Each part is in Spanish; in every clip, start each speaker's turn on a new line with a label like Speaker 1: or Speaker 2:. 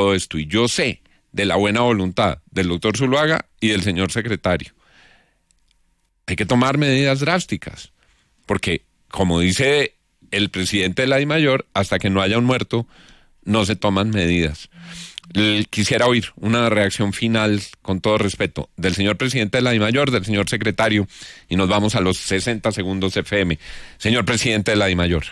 Speaker 1: todo esto, y yo sé de la buena voluntad del doctor Zuluaga y del señor secretario. Hay que tomar medidas drásticas, porque, como dice el presidente de la DIMAYOR, hasta que no haya un muerto, no se toman medidas. Quisiera oír una reacción final, con todo respeto, del señor presidente de la DIMAYOR, del señor secretario, y nos vamos a los 60 segundos FM. Señor presidente de la DIMAYOR.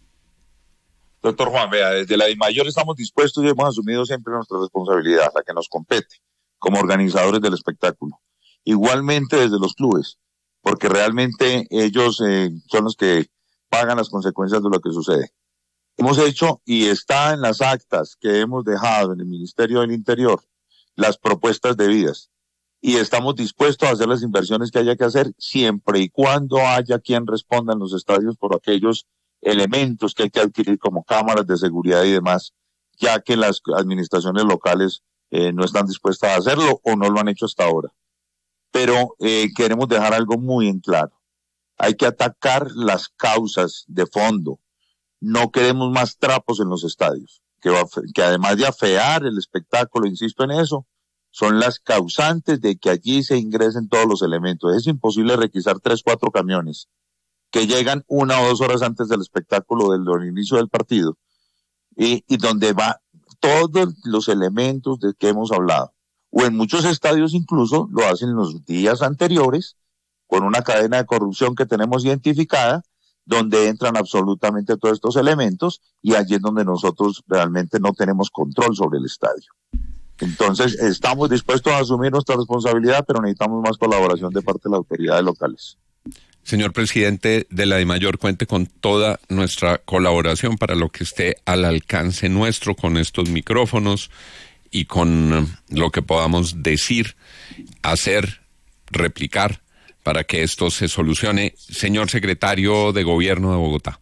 Speaker 2: Doctor Juan, vea, desde la DIMAYOR estamos dispuestos y hemos asumido siempre nuestra responsabilidad, la que nos compete, como organizadores del espectáculo. Igualmente desde los clubes, porque realmente ellos son los que pagan las consecuencias de lo que sucede. Hemos hecho, y está en las actas que hemos dejado en el Ministerio del Interior, las propuestas debidas. Y estamos dispuestos a hacer las inversiones que haya que hacer, siempre y cuando haya quien responda en los estadios por aquellos elementos que hay que adquirir como cámaras de seguridad y demás, ya que las administraciones locales no están dispuestas a hacerlo o no lo han hecho hasta ahora. Pero queremos dejar algo muy en claro. Hay que atacar las causas de fondo. No queremos más trapos en los estadios, que además de afear el espectáculo, insisto en eso, son las causantes de que allí se ingresen todos los elementos. Es imposible requisar 3, 4 camiones que llegan 1 o 2 horas antes del espectáculo, del inicio del partido, y donde va todos los elementos de que hemos hablado. O en muchos estadios incluso lo hacen los días anteriores, con una cadena de corrupción que tenemos identificada, donde entran absolutamente todos estos elementos, y allí es donde nosotros realmente no tenemos control sobre el estadio. Entonces, estamos dispuestos a asumir nuestra responsabilidad, pero necesitamos más colaboración de parte de las autoridades locales.
Speaker 1: Señor presidente de la DIMAYOR, cuente con toda nuestra colaboración para lo que esté al alcance nuestro, con estos micrófonos y con lo que podamos decir, hacer, replicar, para que esto se solucione. Señor secretario de Gobierno de Bogotá.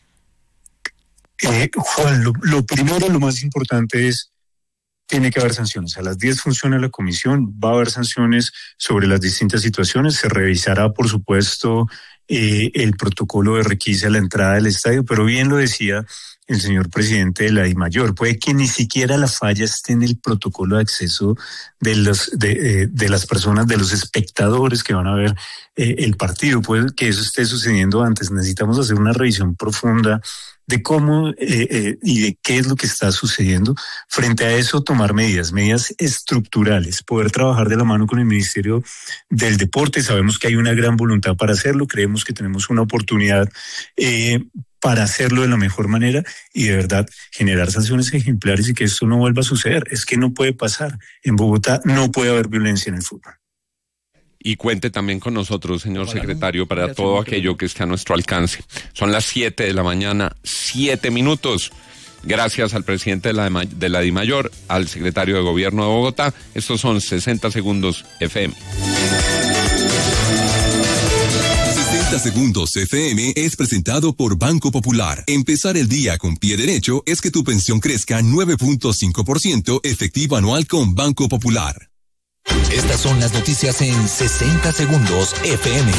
Speaker 3: Juan, lo primero, lo más importante es, tiene que haber sanciones. A las 10 funciona la comisión, va a haber sanciones sobre las distintas situaciones, se revisará, por supuesto, el protocolo de requisa a la entrada del estadio, pero bien lo decía el señor presidente de la DIMAYOR, puede que ni siquiera la falla esté en el protocolo de acceso de las personas, de los espectadores que van a ver el partido, puede que eso esté sucediendo antes. Necesitamos hacer una revisión profunda de cómo y de qué es lo que está sucediendo. Frente a eso, tomar medidas estructurales, poder trabajar de la mano con el Ministerio del Deporte. Sabemos que hay una gran voluntad para hacerlo, creemos que tenemos una oportunidad para hacerlo de la mejor manera y de verdad generar sanciones ejemplares y que esto no vuelva a suceder. Es que no puede pasar. En Bogotá no puede haber violencia en el fútbol.
Speaker 1: Y cuente también con nosotros, señor secretario, para todo aquello que esté a nuestro alcance. Son las 7 de la mañana, 7 minutos. Gracias al presidente de la DIMAYOR, al secretario de Gobierno de Bogotá. Estos son 60 segundos FM.
Speaker 4: 60 segundos FM es presentado por Banco Popular. Empezar el día con pie derecho es que tu pensión crezca 9.5% efectivo anual con Banco Popular.
Speaker 5: Estas son las noticias en 60 segundos FM.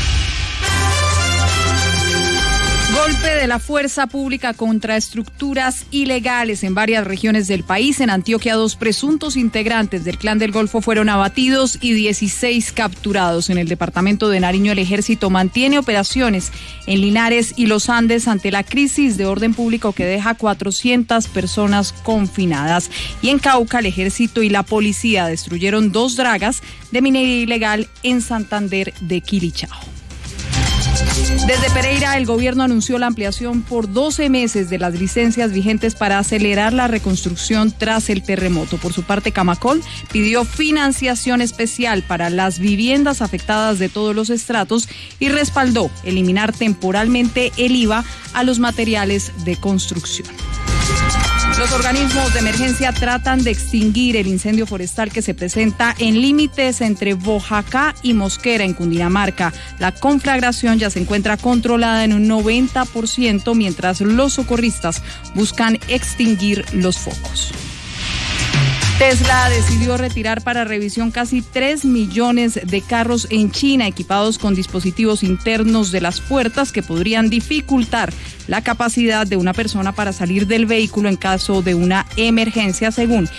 Speaker 6: Golpe de la fuerza pública contra estructuras ilegales en varias regiones del país. En Antioquia, 2 presuntos integrantes del Clan del Golfo fueron abatidos y 16 capturados. En el departamento de Nariño, el ejército mantiene operaciones en Linares y Los Andes ante la crisis de orden público que deja 400 personas confinadas. Y en Cauca, el ejército y la policía destruyeron 2 dragas de minería ilegal en Santander de Quilichao. Desde Pereira, el gobierno anunció la ampliación por 12 meses de las licencias vigentes para acelerar la reconstrucción tras el terremoto. Por su parte, Camacol pidió financiación especial para las viviendas afectadas de todos los estratos y respaldó eliminar temporalmente el IVA a los materiales de construcción. Los organismos de emergencia tratan de extinguir el incendio forestal que se presenta en límites entre Boyacá y Mosquera, en Cundinamarca. La conflagración ya se encuentra controlada en un 90%, mientras los socorristas buscan extinguir los focos. Tesla decidió retirar para revisión casi 3 millones de carros en China equipados con dispositivos internos de las puertas que podrían dificultar la capacidad de una persona para salir del vehículo en caso de una emergencia, según